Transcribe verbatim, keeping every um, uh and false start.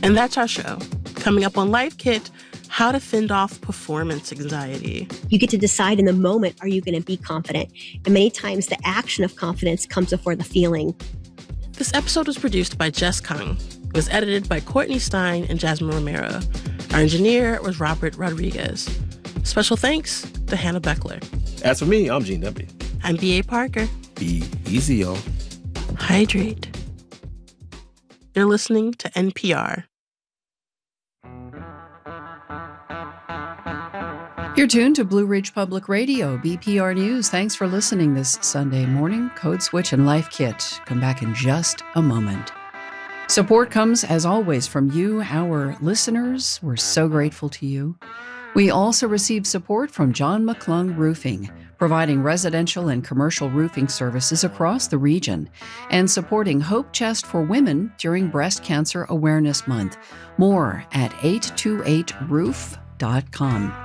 And that's our show. Coming up on Life Kit, how to fend off performance anxiety. You get to decide in the moment, are you going to be confident? And many times the action of confidence comes before the feeling. This episode was produced by Jess Kung. It was edited by Courtney Stein and Jasmine Romero. Our engineer was Robert Rodriguez. Special thanks to Hannah Beckler. As for me, I'm Gene Demby. I'm B A. Parker. Be easy, y'all. Hydrate. You're listening to N P R. You're tuned to Blue Ridge Public Radio, B P R News. Thanks for listening this Sunday morning. Code Switch and Life Kit come back in just a moment. Support comes, as always, from you, our listeners. We're so grateful to you. We also receive support from John McClung Roofing, providing residential and commercial roofing services across the region, and supporting Hope Chest for Women during Breast Cancer Awareness Month. More at eight two eight roof dot com.